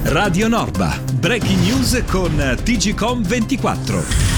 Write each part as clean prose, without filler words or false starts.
Radio Norba, breaking news con TGcom 24.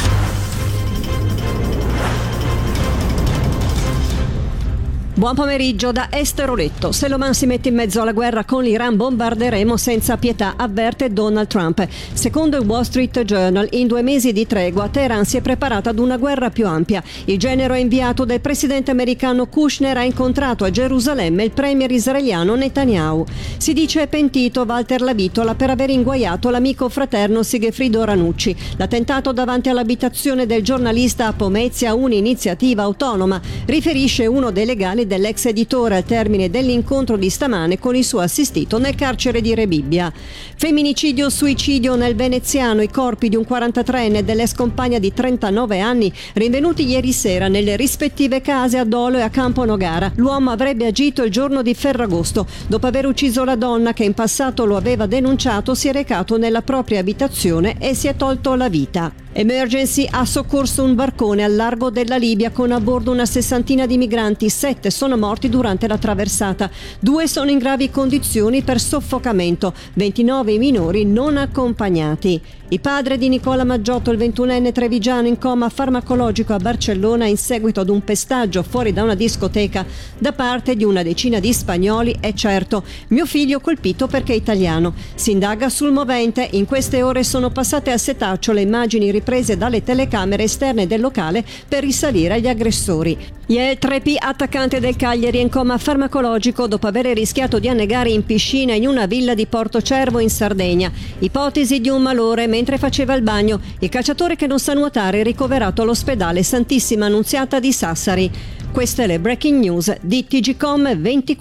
Buon pomeriggio da Esteroletto. Se l'Oman si mette in mezzo alla guerra con l'Iran, bombarderemo senza pietà, avverte Donald Trump. Secondo il Wall Street Journal, in 2 mesi di tregua, Teheran si è preparata ad una guerra più ampia. Il genero inviato dal presidente americano Kushner ha incontrato a Gerusalemme il premier israeliano Netanyahu. Si dice pentito Walter Lavitola per aver inguaiato l'amico fraterno Sigefrido Ranucci. L'attentato davanti all'abitazione del giornalista a Pomezia, un'iniziativa autonoma, riferisce uno dei legali dell'ex editore al termine dell'incontro di stamane con il suo assistito nel carcere di Rebibbia. Femminicidio-suicidio nel veneziano, i corpi di un 43enne e dell'ex compagna di 39 anni rinvenuti ieri sera nelle rispettive case a Dolo e a Campo Nogara. L'uomo avrebbe agito il giorno di Ferragosto. Dopo aver ucciso la donna che in passato lo aveva denunciato, si è recato nella propria abitazione e si è tolto la vita. Emergency ha soccorso un barcone al largo della Libia con a bordo una 60ina di migranti. 7 sono morti durante la traversata. 2 sono in gravi condizioni per soffocamento. 29 i minori non accompagnati. Il padre di Nicola Maggiotto, il 21enne trevigiano in coma farmacologico a Barcellona in seguito ad un pestaggio fuori da una discoteca da parte di una decina di spagnoli, è certo. Mio figlio colpito perché è italiano. Si indaga sul movente. In queste ore sono passate al setaccio le immagini riprese dalle telecamere esterne del locale per risalire agli aggressori. Yael Trepi, attaccante del Cagliari, è in coma farmacologico dopo aver rischiato di annegare in piscina in una villa di Portocervo in Sardegna. Ipotesi di un malore mentre faceva il bagno. Il calciatore che non sa nuotare è ricoverato all'ospedale Santissima Annunziata di Sassari. Queste le breaking news di TGcom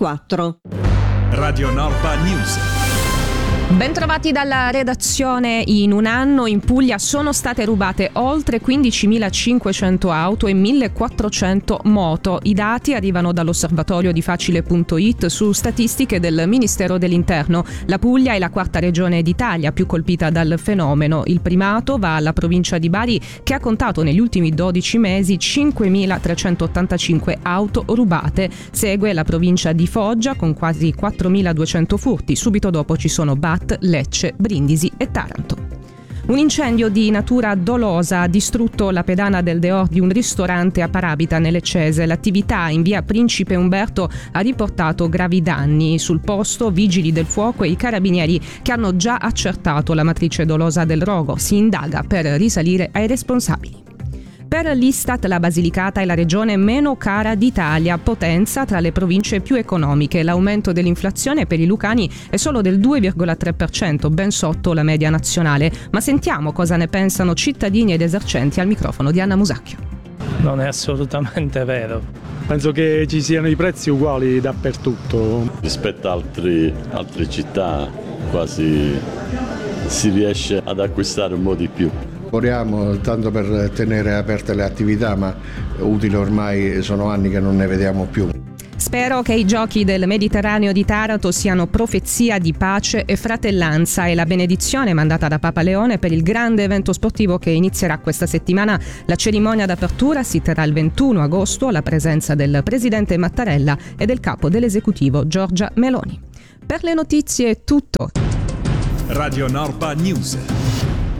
24. Radio Norba News. Bentrovati dalla redazione. In un anno in Puglia sono state rubate oltre 15.500 auto e 1.400 moto. I dati arrivano dall'osservatorio di Facile.it su statistiche del Ministero dell'Interno. La Puglia è la 4ª regione d'Italia più colpita dal fenomeno. Il primato va alla provincia di Bari, che ha contato negli ultimi 12 mesi 5.385 auto rubate. Segue la provincia di Foggia con quasi 4.200 furti. Subito dopo ci sono Lecce, Brindisi e Taranto. Un incendio di natura dolosa ha distrutto la pedana del dehors di un ristorante a Parabita nelle Cese. L'attività in via Principe Umberto ha riportato gravi danni. Sul posto vigili del fuoco e i carabinieri che hanno già accertato la matrice dolosa del rogo. Si indaga per risalire ai responsabili. Per l'Istat la Basilicata è la regione meno cara d'Italia, Potenza tra le province più economiche. L'aumento dell'inflazione per i lucani è solo del 2,3%, ben sotto la media nazionale. Ma sentiamo cosa ne pensano cittadini ed esercenti al microfono di Anna Musacchio. Non è assolutamente vero. Penso che ci siano i prezzi uguali dappertutto. Rispetto a altre città quasi si riesce ad acquistare un po' di più. Lavoriamo tanto per tenere aperte le attività, ma utile ormai sono anni che non ne vediamo più. Spero che i giochi del Mediterraneo di Taranto siano profezia di pace e fratellanza e la benedizione mandata da Papa Leone per il grande evento sportivo che inizierà questa settimana. La cerimonia d'apertura si terrà il 21 agosto alla presenza del presidente Mattarella e del capo dell'esecutivo Giorgia Meloni. Per le notizie è tutto. Radio Norba News.